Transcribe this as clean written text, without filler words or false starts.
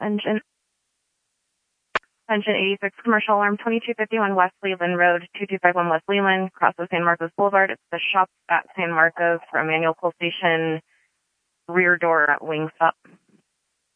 Engine 86, commercial alarm 2251 West Leland Road, 2251 West Leland, across of San Marcos Boulevard. It's the shop at San Marcos for Emmanuel Coal Station, rear door at Wingstop.